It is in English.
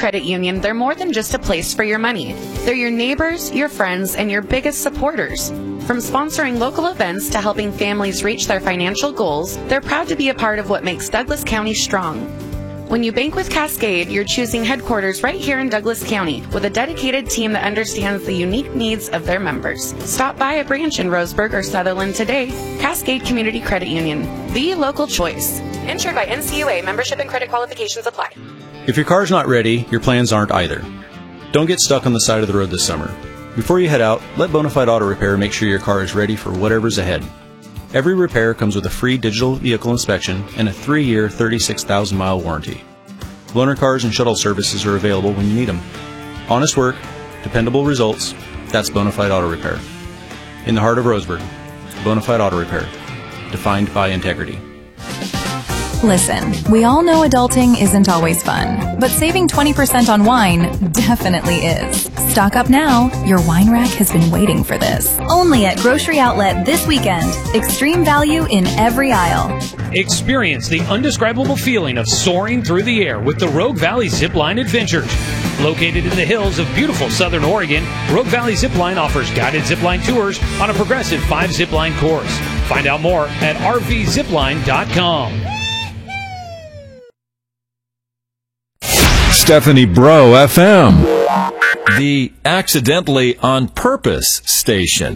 Credit Union, they're more than just a place for your money. They're your neighbors, your friends, and your biggest supporters. From sponsoring local events to helping families reach their financial goals, they're proud to be a part of what makes Douglas County strong. When you bank with Cascade, you're choosing headquarters right here in Douglas County with a dedicated team that understands the unique needs of their members. Stop by a branch in Roseburg or Sutherland today. Cascade Community Credit Union, the local choice. Insured by NCUA. Membership and credit qualifications apply. If your car's not ready, your plans aren't either. Don't get stuck on the side of the road this summer. Before you head out, let Bonafide Auto Repair make sure your car is ready for whatever's ahead. Every repair comes with a free digital vehicle inspection and a 3-year, 36,000-mile warranty. Loaner cars and shuttle services are available when you need them. Honest work, dependable results, that's Bonafide Auto Repair. In the heart of Roseburg, Bonafide Auto Repair, defined by integrity. Listen, we all know adulting isn't always fun, but saving 20% on wine definitely is. Stock up now. Your wine rack has been waiting for this. Only at Grocery Outlet this weekend. Extreme value in every aisle. Experience the undescribable feeling of soaring through the air with the Rogue Valley Zipline Adventures. Located in the hills of beautiful southern Oregon, Rogue Valley Zipline offers guided zipline tours on a progressive 5-zipline course. Find out more at rvzipline.com. Stephanie Bro FM, the accidentally on purpose station.